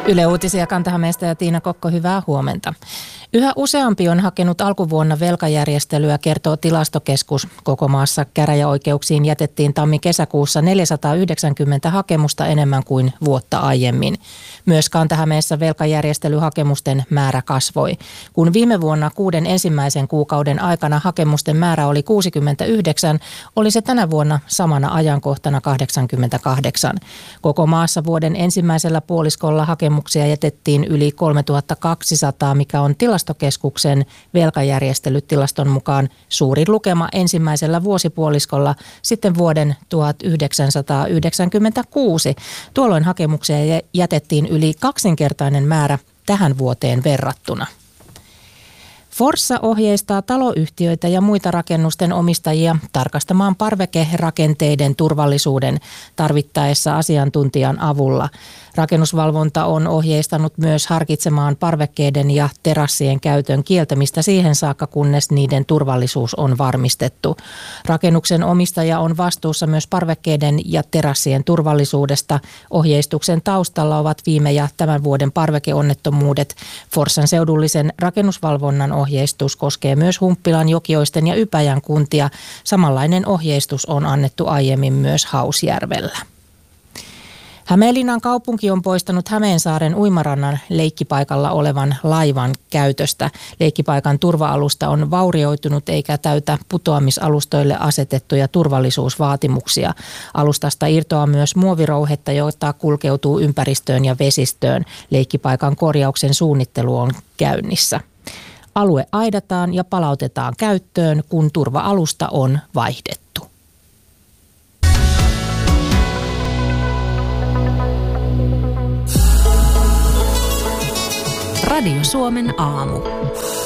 Yle Uutisia Kanta-Hämeestä ja Tiina Kokko, hyvää huomenta. Yhä useampi on hakenut alkuvuonna velkajärjestelyä, kertoo Tilastokeskus. Koko maassa käräjäoikeuksiin jätettiin tammi-kesäkuussa 490 hakemusta enemmän kuin vuotta aiemmin. Myös Kanta-Hämeessä velkajärjestelyhakemusten määrä kasvoi. Kun viime vuonna 6 ensimmäisen kuukauden aikana hakemusten määrä oli 69, oli se tänä vuonna samana ajankohtana 88. Koko maassa vuoden ensimmäisellä puoliskolla hakemuksia jätettiin yli 3200, mikä on Tilastokeskuksen velkajärjestelytilaston mukaan suurin lukema ensimmäisellä vuosipuoliskolla sitten vuoden 1996. Tuolloin hakemuksia jätettiin yli kaksinkertainen määrä tähän vuoteen verrattuna. Forssa ohjeistaa taloyhtiöitä ja muita rakennusten omistajia tarkastamaan parvekerakenteiden turvallisuuden tarvittaessa asiantuntijan avulla. Rakennusvalvonta on ohjeistanut myös harkitsemaan parvekkeiden ja terassien käytön kieltämistä siihen saakka, kunnes niiden turvallisuus on varmistettu. Rakennuksen omistaja on vastuussa myös parvekkeiden ja terassien turvallisuudesta. Ohjeistuksen taustalla ovat viime ja tämän vuoden parvekeonnettomuudet. Forssan seudullisen rakennusvalvonnan ohjeistus koskee myös Humppilan, Jokioisten ja Ypäjän kuntia. Samanlainen ohjeistus on annettu aiemmin myös Hausjärvellä. Hämeenlinnan kaupunki on poistanut Hämeensaaren uimarannan leikkipaikalla olevan laivan käytöstä. Leikkipaikan turva-alusta on vaurioitunut eikä täytä putoamisalustoille asetettuja turvallisuusvaatimuksia. Alustasta irtoaa myös muovirouhetta, jota kulkeutuu ympäristöön ja vesistöön. Leikkipaikan korjauksen suunnittelu on käynnissä. Alue aidataan ja palautetaan käyttöön, kun turva-alusta on vaihdettu. Radio Suomen aamu.